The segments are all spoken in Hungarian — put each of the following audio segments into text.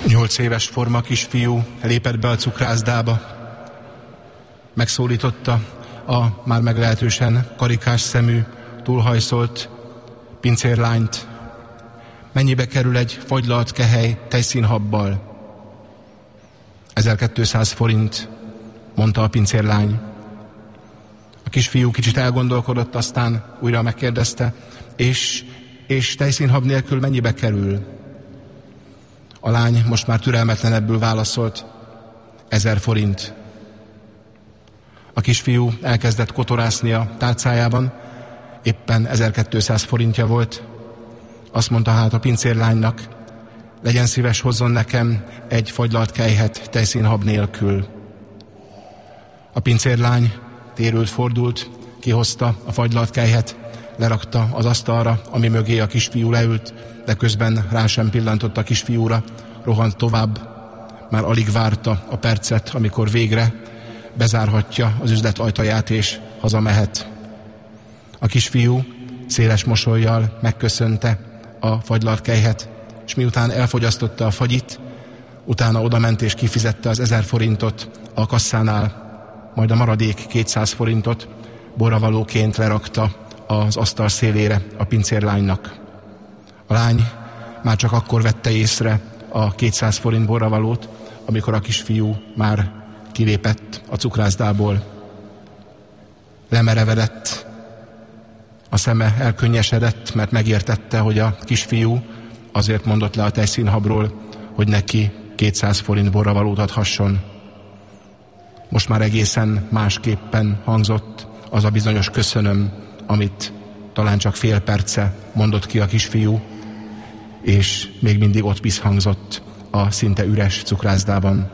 8 éves forma kisfiú lépett be a cukrászdába. Megszólította a már meglehetősen karikás szemű, túlhajszolt pincérlányt. Mennyibe kerül egy fagylalt kehely tejszínhabbal? 1200 forint, mondta a pincérlány. A kisfiú kicsit elgondolkodott, aztán újra megkérdezte, és tejszínhab nélkül mennyibe kerül? A lány most már türelmetlenebbül válaszolt, 1000 forint. A kisfiú elkezdett kotorászni a tárcájában, éppen 1200 forintja volt. Azt mondta hát a pincérlánynak, legyen szíves, hozzon nekem egy fagylalt kejhet tejszínhab nélkül. A pincérlány térült, fordult, kihozta a fagylalt kejhet, lerakta az asztalra, ami mögé a kisfiú leült, de közben rá sem pillantott a kisfiúra, rohant tovább. Már alig várta a percet, amikor végre bezárhatja az üzlet ajtaját és hazamehet. A kisfiú széles mosollyal megköszönte a fagylalt kejhet, és miután elfogyasztotta a fagyit, utána odament és kifizette az 1000 forintot a kasszánál, majd a maradék 200 forintot borravalóként lerakta az asztal szélére a pincérlánynak. A lány már csak akkor vette észre a 200 forint borravalót, amikor a kisfiú már kilépett a cukrászdából. Lemerevedett, a szeme elkönnyesedett, mert megértette, hogy a kisfiú azért mondott le a tejszínhabról, hogy neki 200 forint borravalót adhasson. Most már egészen másképpen hangzott az a bizonyos köszönöm, amit talán csak fél perce mondott ki a kisfiú, és még mindig ott visszhangzott a szinte üres cukrászdában.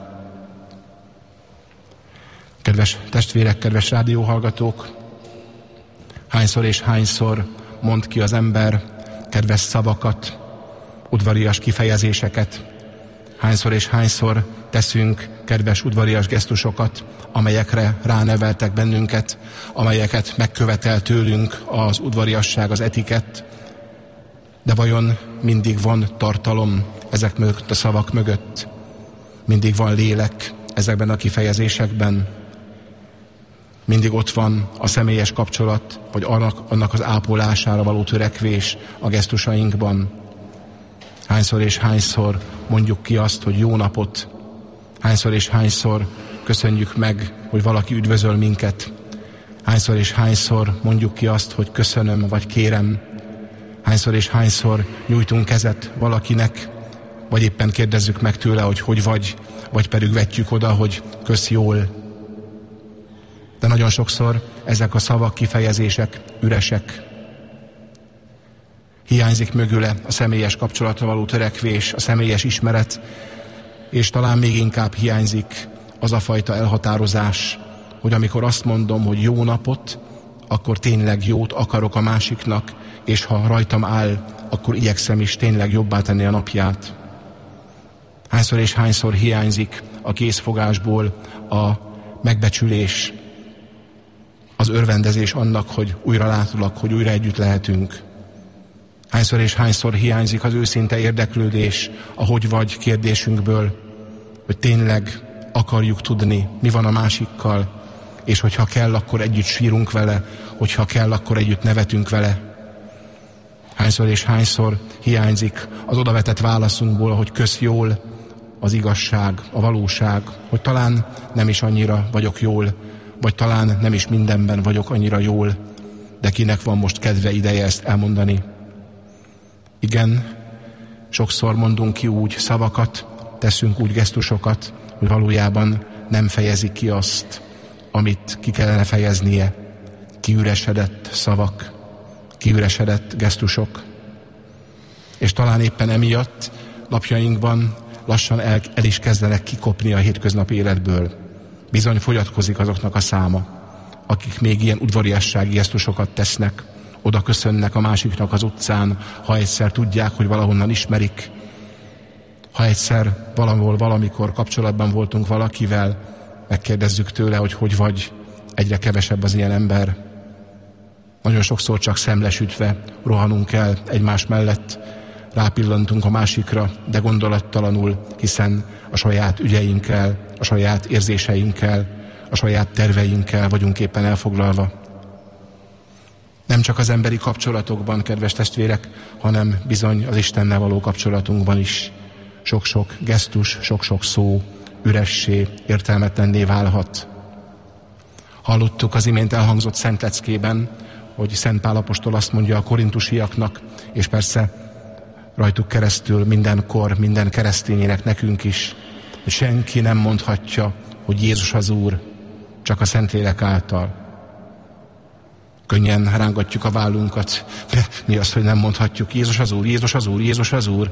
Kedves testvérek, kedves rádióhallgatók, hányszor és hányszor mond ki az ember kedves szavakat, udvarias kifejezéseket, hányszor és hányszor teszünk kedves udvarias gesztusokat, amelyekre ráneveltek bennünket, amelyeket megkövetel tőlünk az udvariasság, az etikett, de vajon mindig van tartalom ezek mögött, a szavak mögött? Mindig van lélek ezekben a kifejezésekben? Mindig ott van a személyes kapcsolat, vagy annak az ápolására való törekvés a gesztusainkban? Hányszor és hányszor mondjuk ki azt, hogy jó napot? Hányszor és hányszor köszönjük meg, hogy valaki üdvözöl minket? Hányszor és hányszor mondjuk ki azt, hogy köszönöm, vagy kérem? Hányszor és hányszor nyújtunk kezet valakinek, vagy éppen kérdezzük meg tőle, hogy vagy pedig vetjük oda, hogy kösz jól. De nagyon sokszor ezek a szavak, kifejezések üresek. Hiányzik mögüle a személyes kapcsolatra való törekvés, a személyes ismeret, és talán még inkább hiányzik az a fajta elhatározás, hogy amikor azt mondom, hogy jó napot, akkor tényleg jót akarok a másiknak, és ha rajtam áll, akkor igyekszem is tényleg jobbá tenni a napját. Hányszor és hányszor hiányzik a készfogásból a megbecsülés, az örvendezés annak, hogy újra látulak, hogy újra együtt lehetünk. Hányszor és hányszor hiányzik az őszinte érdeklődés a hogy vagy kérdésünkből, hogy tényleg akarjuk tudni, mi van a másikkal, és hogyha kell, akkor együtt sírunk vele, hogyha kell, akkor együtt nevetünk vele. Hányszor és hányszor hiányzik az odavetett válaszunkból, hogy kösz jól, az igazság, a valóság, hogy talán nem is annyira vagyok jól, vagy talán nem is mindenben vagyok annyira jól, de kinek van most kedve, ideje ezt elmondani. Igen, sokszor mondunk ki úgy szavakat, teszünk úgy gesztusokat, hogy valójában nem fejezik ki azt, amit ki kellene fejeznie. Kiüresedett szavak, kiüresedett gesztusok. És talán éppen emiatt napjainkban lassan el is kezdenek kikopni a hétköznapi életből. Bizony fogyatkozik azoknak a száma, akik még ilyen udvariassági gesztusokat tesznek, oda köszönnek a másiknak az utcán, ha egyszer tudják, hogy valahonnan ismerik, ha egyszer valahol, valamikor kapcsolatban voltunk valakivel, megkérdezzük tőle, hogy vagy, egyre kevesebb az ilyen ember. Nagyon sokszor csak szemlesütve rohanunk el egymás mellett, rápillantunk a másikra, de gondolattalanul, hiszen a saját ügyeinkkel, a saját érzéseinkkel, a saját terveinkkel vagyunk éppen elfoglalva. Nem csak az emberi kapcsolatokban, kedves testvérek, hanem bizony az Istennel való kapcsolatunkban is sok-sok gesztus, sok-sok szó üressé, értelmetlenné válhat. Hallottuk az imént elhangzott szentleckében, hogy Szent Pál apostol azt mondja a korintusiaknak, és persze rajtuk keresztül mindenkor, minden keresztényének, nekünk is, hogy senki nem mondhatja, hogy Jézus az Úr, csak a Szentlélek által. Könnyen rángatjuk a vállunkat, de mi az, hogy nem mondhatjuk Jézus az Úr, Jézus az Úr, Jézus az Úr.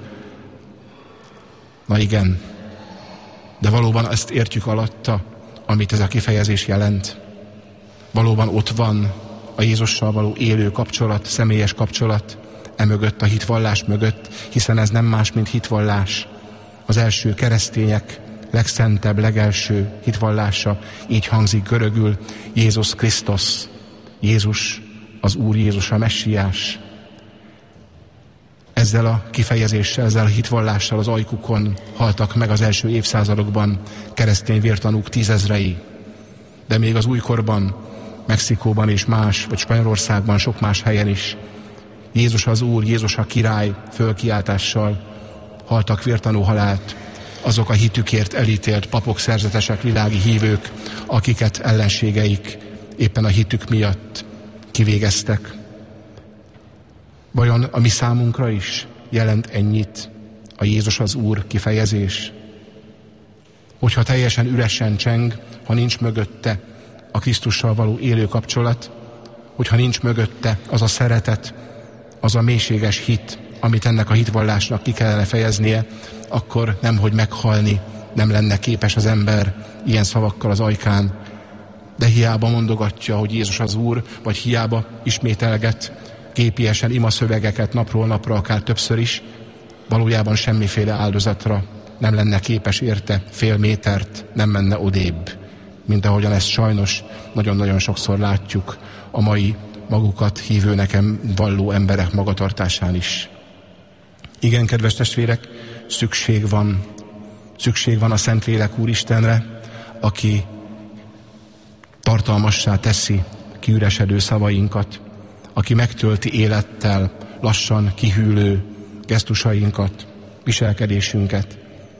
Na igen, de valóban ezt értjük alatta, amit ez a kifejezés jelent. Valóban ott van a Jézussal való élő kapcsolat, személyes kapcsolat, emögött, a hitvallás mögött, hiszen ez nem más, mint hitvallás. Az első keresztények legszentebb, legelső hitvallása így hangzik görögül: Jézus Krisztus, Jézus az Úr, Jézus a Messiás. Ezzel a kifejezéssel, ezzel a hitvallással az ajkukon haltak meg az első évszázadokban keresztény vértanúk 10 000-ei. De még az újkorban, Mexikóban és más, vagy Spanyolországban, sok más helyen is Jézus az Úr, Jézus a király fölkiáltással haltak vértanú halált azok a hitükért elítélt papok, szerzetesek, világi hívők, akiket ellenségeik éppen a hitük miatt kivégeztek. Vajon a mi számunkra is jelent ennyit a Jézus az Úr kifejezés? Hogyha teljesen üresen cseng, ha nincs mögötte a Krisztussal való élő kapcsolat, hogyha nincs mögötte az a szeretet, az a mélységes hit, amit ennek a hitvallásnak ki kellene fejeznie, akkor nemhogy meghalni nem lenne képes az ember ilyen szavakkal az ajkán. De hiába mondogatja, hogy Jézus az Úr, vagy hiába ismételget gépiesen imaszövegeket napról napra, akár többször is, valójában semmiféle áldozatra nem lenne képes érte, fél métert nem menne odébb, mint ahogyan ezt sajnos nagyon-nagyon sokszor látjuk a mai magukat hívőnek valló emberek magatartásán is. Igen, kedves testvérek, szükség van a Szentlélek Úristenre, aki tartalmassá teszi kiüresedő szavainkat, aki megtölti élettel lassan kihűlő gesztusainkat, viselkedésünket.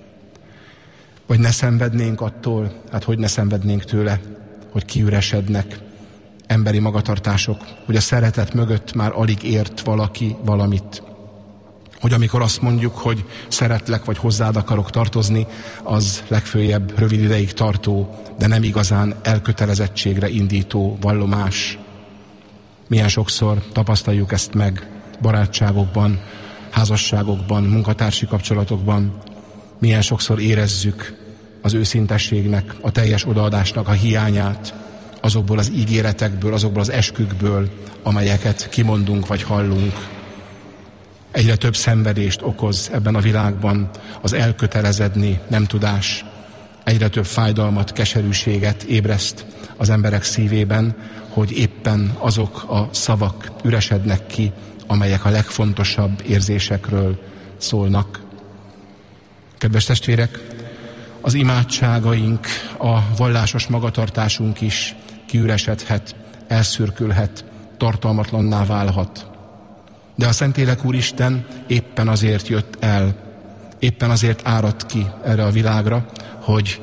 Vagy ne szenvednénk attól, hát hogy ne szenvednénk tőle, hogy kiüresednek emberi magatartások, hogy a szeretet mögött már alig ért valaki valamit. Hogy amikor azt mondjuk, hogy szeretlek, vagy hozzád akarok tartozni, az legföljebb rövid ideig tartó, de nem igazán elkötelezettségre indító vallomás. Milyen sokszor tapasztaljuk ezt meg barátságokban, házasságokban, munkatársi kapcsolatokban. Milyen sokszor érezzük az őszintességnek, a teljes odaadásnak a hiányát, azokból az ígéretekből, azokból az eskükből, amelyeket kimondunk vagy hallunk. Egyre több szenvedést okoz ebben a világban az elkötelezedni nem tudás. Egyre több fájdalmat, keserűséget ébreszt az emberek szívében, hogy éppen azok a szavak üresednek ki, amelyek a legfontosabb érzésekről szólnak. Kedves testvérek, az imádságaink, a vallásos magatartásunk is kiüresedhet, elszürkülhet, tartalmatlanná válhat. De a Szentlélek Úristen éppen azért jött el, éppen azért áradt ki erre a világra, hogy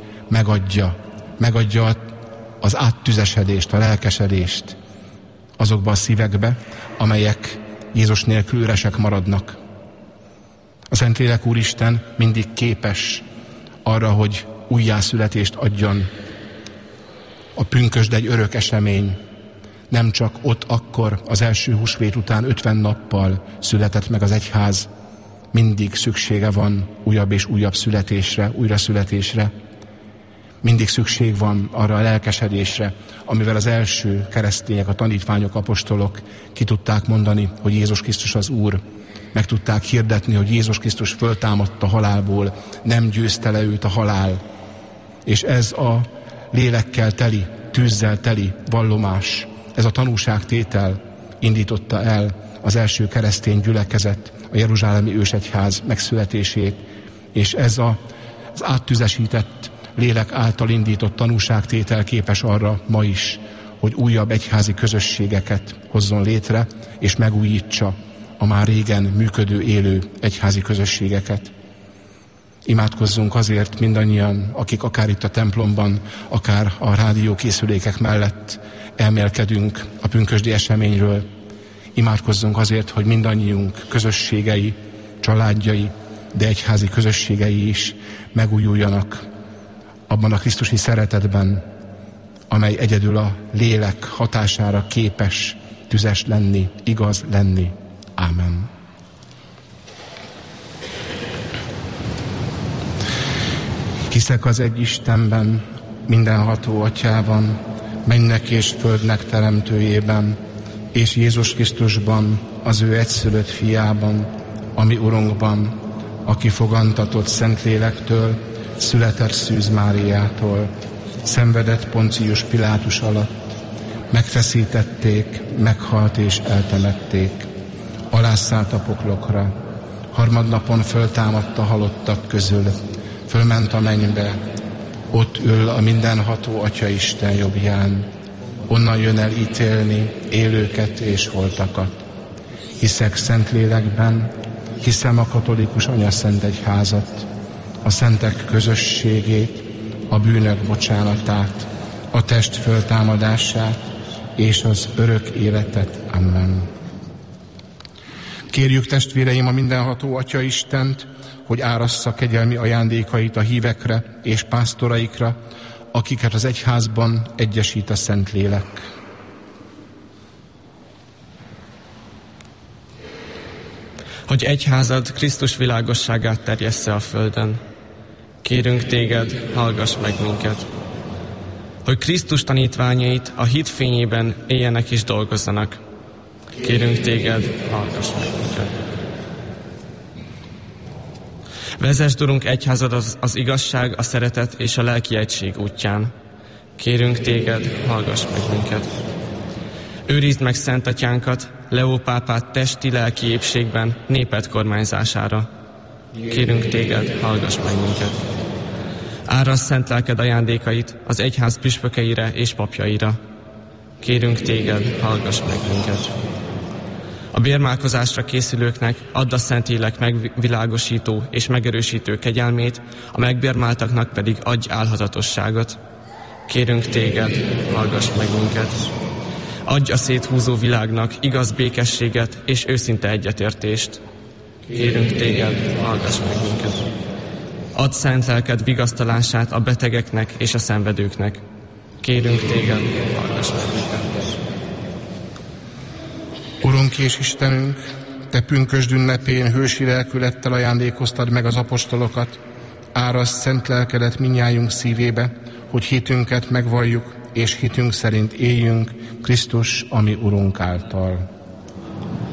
megadja az áttüzesedést, a lelkesedést azokba a szívekbe, amelyek Jézus nélkül üresek maradnak. A Szentlélek Úristen mindig képes arra, hogy újjászületést adjon. A pünkösd egy örök esemény. Nem csak ott akkor az első húsvét után 50 nappal született meg az egyház. Mindig szüksége van újabb és újabb születésre, újraszületésre. Mindig szükség van arra a lelkesedésre, amivel az első keresztények, a tanítványok, apostolok ki tudták mondani, hogy Jézus Krisztus az Úr. Meg tudták hirdetni, hogy Jézus Krisztus föltámadt a halálból, nem győzte le őt a halál. És ez a lélekkel teli, tűzzel teli vallomás, ez a tanúságtétel indította el az első keresztény gyülekezet, a jeruzsálemi ősegyház megszületését, és ez az áttüzesített lélek által indított tanúságtétel képes arra ma is, hogy újabb egyházi közösségeket hozzon létre, és megújítsa a már régen működő, élő egyházi közösségeket. Imádkozzunk azért mindannyian, akik akár itt a templomban, akár a rádiókészülékek mellett elmélkedünk a pünkösdi eseményről. Imádkozzunk azért, hogy mindannyiunk közösségei, családjai, de egyházi közösségei is megújuljanak abban a krisztusi szeretetben, amely egyedül a lélek hatására képes tüzes lenni, igaz lenni. Ámen. Hiszek az egy Istenben, mindenható Atyában, mennek és földnek teremtőjében, és Jézus Krisztusban, az ő egyszülött fiában, ami Urunkban, aki fogantatott Szentlélektől, született Szűz Máriától, szenvedett Poncius Pilátus alatt, megfeszítették, meghalt és eltemették, alászállt a poklokra, harmadnapon föltámadt a halottak közül, fölment a mennybe, ott ül a mindenható Atyaisten jobbján, onnan jön el ítélni élőket és holtakat. Hiszek Szentlélekben, hiszem a katolikus anyaszent egyházat, a szentek közösségét, a bűnök bocsánatát, a test föltámadását és az örök életet. Amen. Kérjük, testvéreim, a mindenható Atyaistent, hogy árassza kegyelmi ajándékait a hívekre és pásztoraikra, akiket az egyházban egyesít a Szentlélek. Hogy egyházad Krisztus világosságát terjessze a földön. Kérünk téged, hallgass meg minket. Hogy Krisztus tanítványait a hit fényében éljenek és dolgozzanak. Kérünk téged, hallgass meg minket. Vezesd, Urunk, egyházad az igazság, a szeretet és a lelki egység útján. Kérünk téged, hallgass meg minket. Őrizd meg Szent Atyánkat, Leó pápát testi-lelki épségben, néped kormányzására. Kérünk téged, hallgass meg minket. Árasd szent lelked ajándékait az egyház püspökeire és papjaira. Kérünk téged, hallgass meg minket. A bérmálkozásra készülőknek add a Szentlélek megvilágosító és megerősítő kegyelmét, a megbérmáltaknak pedig adj álhatatosságot. Kérünk téged, hallgass meg minket. Adj a széthúzó világnak igaz békességet és őszinte egyetértést. Kérünk téged, hallgass meg minket. Add szent lelked vigasztalását a betegeknek és a szenvedőknek. Kérünk téged, hallgass meg minket. Urunk és Istenünk, te pünkösd ünnepén hősi lelkülettel ajándékoztad meg az apostolokat, árasd szent lelkedet mindnyájunk szívébe, hogy hitünket megvalljuk, és hitünk szerint éljünk Krisztus, ami Urunk által.